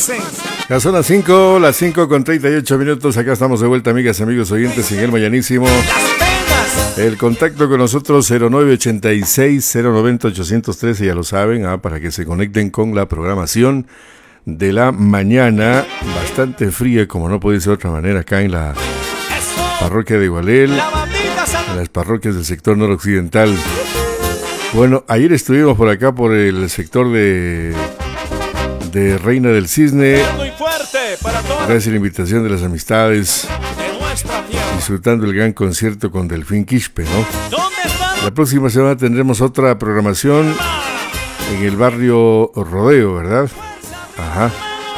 Ya son las 5 con 38 minutos. Acá estamos de vuelta, amigas y amigos oyentes, en el mañanísimo. El contacto con nosotros 0986-090-813, ya lo saben, para que se conecten con la programación de la mañana. Bastante fría, como no puede ser de otra manera, acá en la parroquia de Igualel, en las parroquias del sector noroccidental. Bueno, ayer estuvimos por acá, por el sector de Reina del Cisne. Gracias a la invitación de las amistades, disfrutando el gran concierto con Delfín Quispe, ¿no? La próxima semana tendremos otra programación en el barrio Rodeo, ¿verdad? Ajá.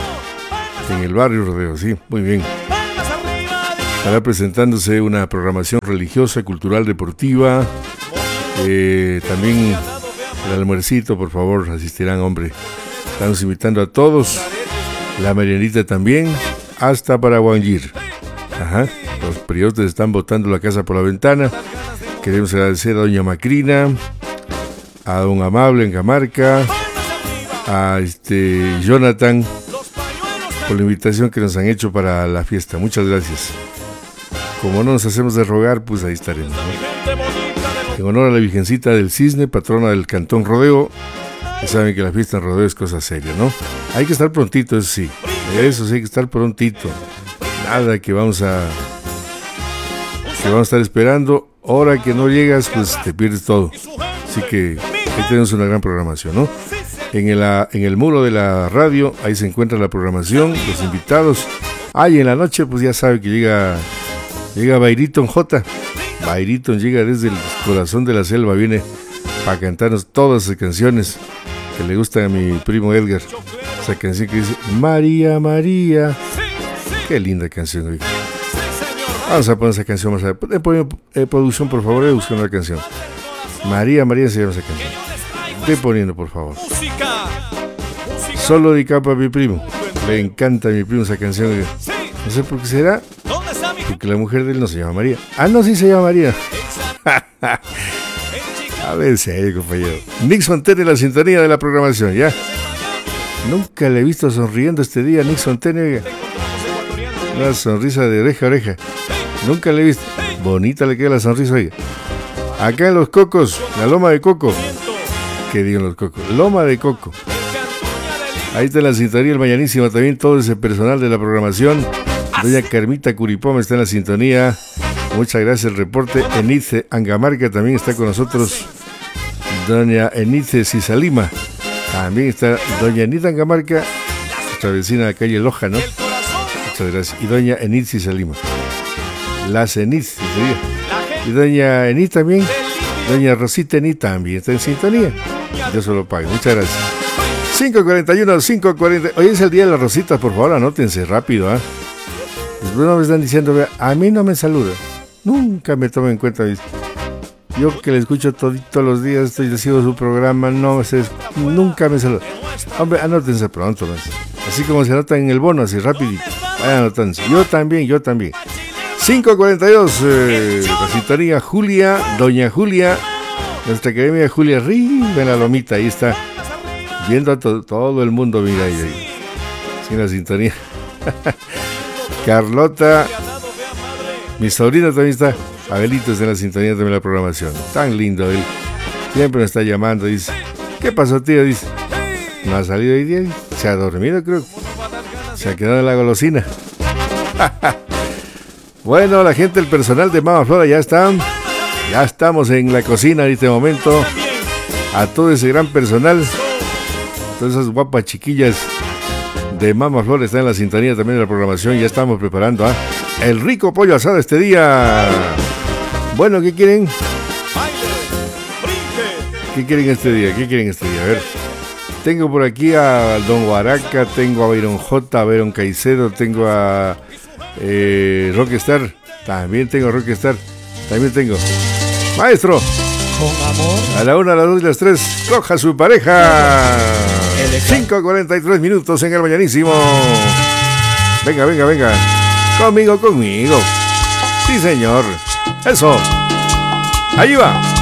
En el barrio Rodeo, sí, muy bien. Estará presentándose una programación religiosa, cultural, deportiva. También el almuercito, por favor, asistirán, hombre. Estamos invitando a todos. La Marianita también, hasta para Guangir. Ajá. Los priotes están botando la casa por la ventana. Queremos agradecer a doña Macrina, a don Amable en Camarca, a Jonathan, por la invitación que nos han hecho para la fiesta. Muchas gracias. Como no nos hacemos de rogar, pues ahí estaremos, ¿no? En honor a la Virgencita del Cisne, patrona del Cantón Rodeo. Ya saben que la fiesta en Rodeo es cosa seria, ¿no? Hay que estar prontito, eso sí. Eso sí, hay que estar prontito. Nada que vamos a estar esperando. Ahora que no llegas, pues te pierdes todo. Así que ahí tenemos una gran programación, ¿no? En el muro de la radio, ahí se encuentra la programación, los invitados. Y en la noche, pues ya sabe que llega Bayriton J. Bayriton llega desde el corazón de la selva, viene para cantarnos todas esas canciones que le gustan a mi primo Edgar. Esa canción que dice María, María. Qué linda canción, oiga. Vamos a poner esa canción más adelante. Producción, por favor, buscando la canción. María, María se llama esa canción. Estoy poniendo, por favor. Solo dedicado para mi primo. Le encanta a mi primo esa canción. No sé por qué será. Porque la mujer de él no se llama María. No, sí se llama María. A ver, serio, compañero. Nixon Tene, la sintonía de la programación, ¿ya? Nunca le he visto sonriendo este día, Nixon Tene, oiga. Una sonrisa de oreja a oreja. Nunca le he visto. Bonita le queda la sonrisa, oiga. Acá en Los Cocos, la Loma de Coco. ¿Qué digo en Los Cocos? Loma de Coco. Ahí está la sintonía, el mañanísimo, también todo ese personal de la programación. Doña Carmita Curipoma está en la sintonía. Muchas gracias, el reporte. Enice Angamarca también está con nosotros. Doña Enice Cisalima. También está Doña Enita Angamarca, nuestra vecina de la calle Loja, ¿no? Muchas gracias. Y Doña Enit Cisalima. Las Enit, sería. Y Doña Enit también. Doña Rosita Enit también está en sintonía. Yo se lo pago. Muchas gracias. 5:41. Hoy es el día de las rositas, por favor, anótense rápido, Después me están diciendo, a mí no me saluda. Nunca me toman en cuenta. Yo que le escucho todos los días, estoy haciendo su programa, nunca me saluda. Hombre, anótense pronto. Así como se anotan en el bono, así rapidito. Vayan anotándose. Yo también. 5:42. La sintonía Julia, doña Julia, nuestra querida Julia arriba en la lomita. Ahí está. Viendo a todo el mundo, mira ahí. Sin la sintonía. Carlota, mi sobrina también está. Abelito está en la sintonía también de la programación. Tan lindo él. Siempre me está llamando. Dice, ¿qué pasó, tío? Dice, no ha salido hoy día. Se ha dormido, creo. Se ha quedado en la golosina. Bueno, la gente, el personal de Mama Flora ya está. Ya estamos en la cocina en este momento. A todo ese gran personal. Todas esas guapas chiquillas de Mama Flor está en la sintonía también de la programación. Ya estamos preparando el rico pollo asado este día. Bueno, ¿qué quieren? ¿Qué quieren este día? A ver, tengo por aquí a Don Guaraca, tengo a Byron J, a Byron Caicedo, tengo a Rockstar. También tengo Rockstar. También tengo Maestro. Con amor. A la 1, a las 2 y a las 3, coja su pareja. 5:43 en el mañanísimo. Venga. Conmigo. Sí, señor. Eso. Ahí va.